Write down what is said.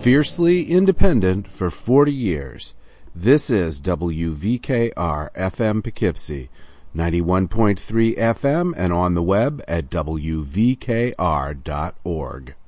Fiercely independent for 40 years. This is WVKR FM Poughkeepsie, 91.3 FM and on the web at WVKR.org.